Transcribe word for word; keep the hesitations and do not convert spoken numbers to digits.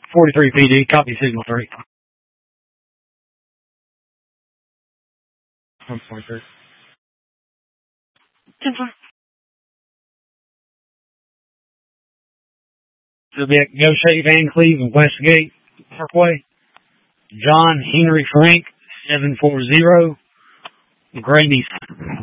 forty-three P D, copy signal three. one forty-three. To be at Goshen Van Cleve and Westgate Parkway. John Henry Frank, seven four zero, Grady